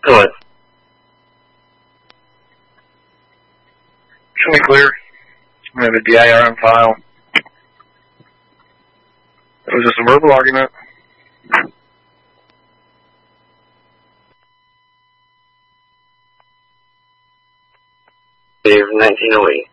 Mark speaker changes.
Speaker 1: Go ahead.
Speaker 2: Show me clear. I have a DIR on file. It was just a verbal argument.
Speaker 1: Dave, 1908.